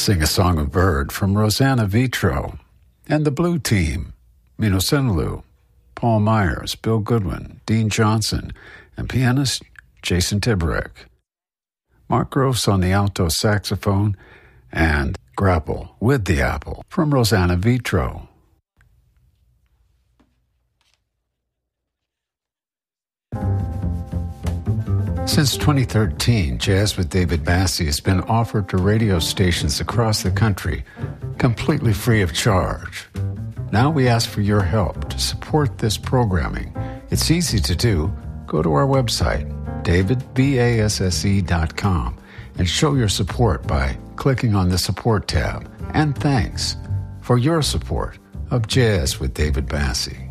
Sing a Song of Bird from Rosanna Vitro and the Blue Team, Mino Senelu, Paul Myers, Bill Goodwin, Dean Johnson, and pianist Jason Tiberek. Mark Gross on the alto saxophone, and Grapple with the Apple from Rosanna Vitro. Since 2013, Jazz with David Bassie has been offered to radio stations across the country, completely free of charge. Now we ask for your help to support this programming. It's easy to do. Go to our website, davidbasse.com, and show your support by clicking on the Support tab. And thanks for your support of Jazz with David Bassie.